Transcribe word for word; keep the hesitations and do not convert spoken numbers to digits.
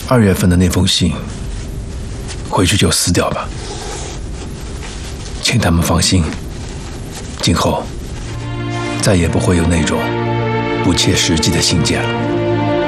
二月份的那封信，回去就撕掉吧。请他们放心，今后再也不会有那种不切实际的信件了。